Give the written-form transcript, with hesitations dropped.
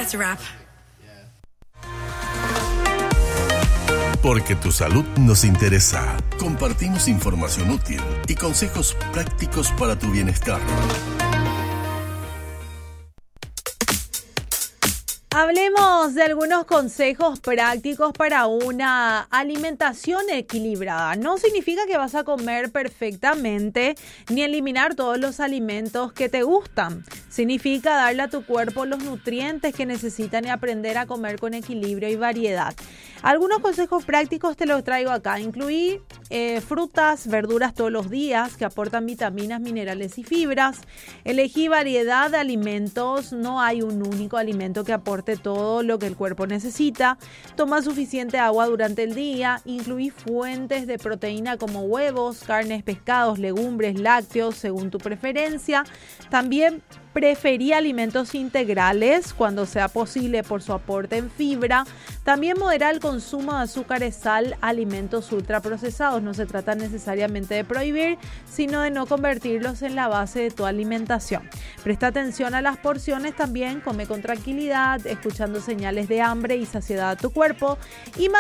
That's a wrap. Porque tu salud nos interesa. Compartimos información útil y consejos prácticos para tu bienestar. Hablemos de algunos consejos prácticos para una alimentación equilibrada. No significa que vas a comer perfectamente ni eliminar todos los alimentos que te gustan. Significa darle a tu cuerpo los nutrientes que necesitan y aprender a comer con equilibrio y variedad. Algunos consejos prácticos te los traigo acá. Incluir frutas, verduras todos los días que aportan vitaminas, minerales y fibras. Elegí variedad de alimentos. No hay un único alimento que aporte todo lo que el cuerpo necesita. Toma suficiente agua durante el día. Incluí fuentes de proteína como huevos, carnes, pescados, legumbres, lácteos, según tu preferencia. También preferí alimentos integrales cuando sea posible por su aporte en fibra. También moderar el consumo de azúcares, sal, alimentos ultraprocesados. No se trata necesariamente de prohibir, sino de no convertirlos en la base de tu alimentación. Presta atención a las porciones también. Come con tranquilidad, escuchando señales de hambre y saciedad a tu cuerpo. Y